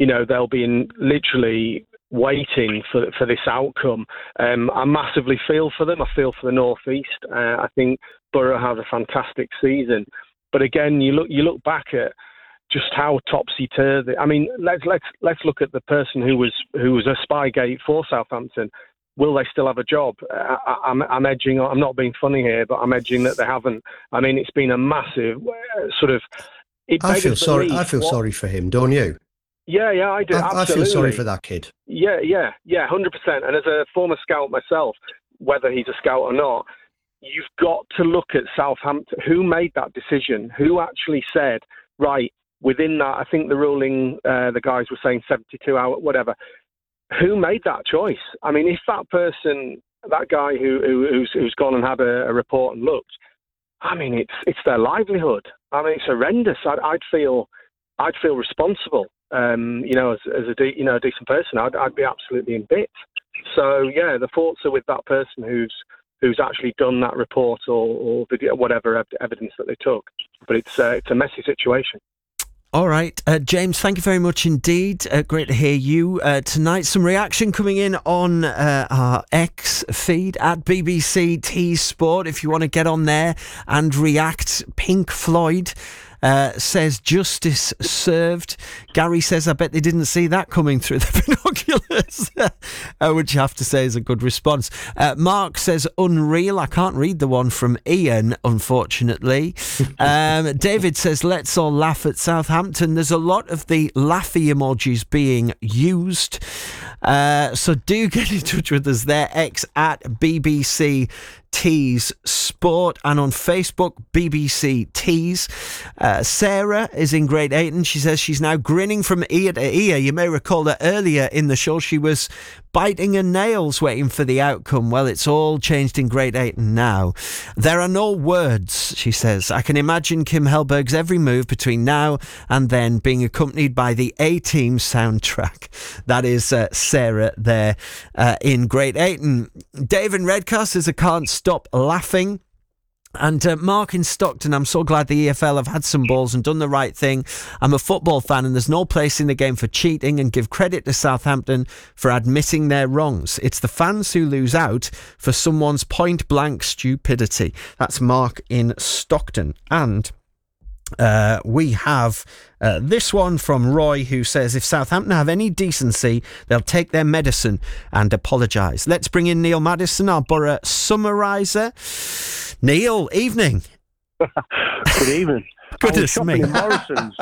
they'll be literally waiting for this outcome. I massively feel for them. I feel for the North East. I think Borough have a fantastic season, but again, you look back at just how topsy-turvy. I mean, let's look at the person who was a Spygate for Southampton. Will they still have a job? I'm edging. I'm not being funny here, but I'm edging that they haven't. I mean, it's been a massive sort of. I feel sorry. I feel sorry for him. Don't you? Yeah, I do. I feel sorry for that kid. Yeah, 100%. And as a former scout myself, whether he's a scout or not, you've got to look at Southampton. Who made that decision? Who actually said, right, within that, I think the ruling, the guys were saying 72 hours, whatever. Who made that choice? I mean, if that person, that guy who's gone and had a report and looked, I mean, it's their livelihood. I mean, it's horrendous. I'd feel responsible. As a decent person, I'd be absolutely in bits. So yeah, the thoughts are with that person who's actually done that report or video, whatever evidence that they took. But it's a messy situation. All right, James, thank you very much indeed. Great to hear you tonight. Some reaction coming in on our X feed at BBC T Sport. If you want to get on there and react, Pink Floyd says justice served. Gary says, I bet they didn't see that coming through the binoculars, which you have to say is a good response. Mark says unreal. I can't read the one from Ian, unfortunately. David says, let's all laugh at Southampton. There's a lot of the laughy emojis being used. So do get in touch with us there, X at BBC Tees Sport, and on Facebook, BBC Tees. Sarah is in Great Ayton. She says she's now grinning from ear to ear. You may recall that earlier in the show she was biting her nails waiting for the outcome. Well, it's all changed in Great Ayton now. There are no words, she says. I can imagine Kim Hellberg's every move between now and then being accompanied by the A-Team soundtrack. That is Sarah there in Great Ayton. Dave in Redcar says, I can't stop laughing. And Mark in Stockton, I'm so glad the EFL have had some balls and done the right thing. I'm a football fan and there's no place in the game for cheating, and give credit to Southampton for admitting their wrongs. It's the fans who lose out for someone's point-blank stupidity. That's Mark in Stockton. And we have this one from Roy, who says, if Southampton have any decency, they'll take their medicine and apologise. Let's bring in Neil Maddison, our Borough summariser. Neil, evening. Good evening. Goodness me. In Morrison's.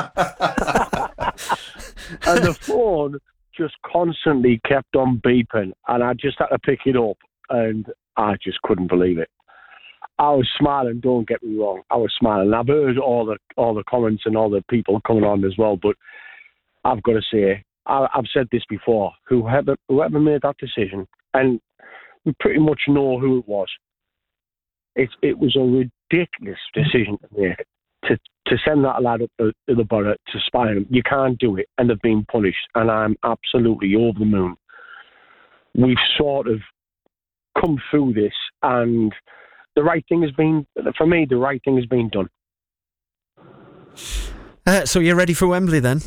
And the phone just constantly kept on beeping, and I just had to pick it up, and I just couldn't believe it. I was smiling, don't get me wrong. I was smiling. I've heard all the comments and all the people coming on as well, but I've got to say, I've said this before, whoever made that decision, and we pretty much know who it was. It was a ridiculous decision to make, to send that lad up to the Borough to spy him. You can't do it, and they've been punished, and I'm absolutely over the moon. We've sort of come through this, and the right thing has been, for me, the right thing has been done. So you're ready for Wembley then?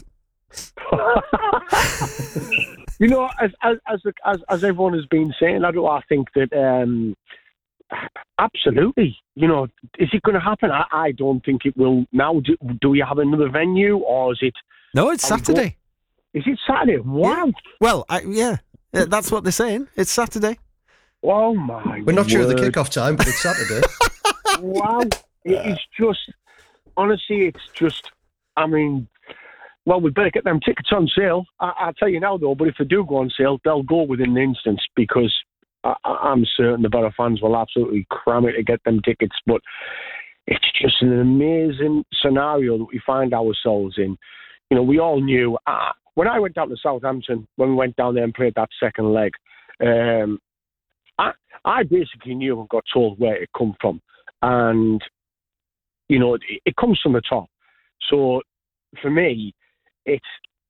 You know, as everyone has been saying, I think that absolutely. You know, is it going to happen? I don't think it will now. Do we have another venue, or is it? No, it's Saturday. Is it Saturday? Wow. Yeah. Well, that's what they're saying. It's Saturday. Oh my! We're not sure of the kickoff time, but it's Saturday. Wow! It is just, honestly, it's just. I mean, well, we better get them tickets on sale. I'll tell you now, though. But if they do go on sale, they'll go within an instant, because I'm certain the Borough fans will absolutely cram it to get them tickets. But it's just an amazing scenario that we find ourselves in. You know, we all knew when I went down to Southampton, when we went down there and played that second leg. I basically knew and got told where it come from, and you know it comes from the top. So for me, it's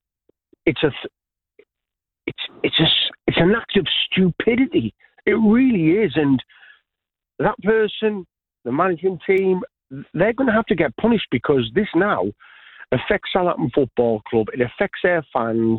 an act of stupidity. It really is, and that person, the management team, they're going to have to get punished, because this now affects Southampton Football Club. It affects their fans.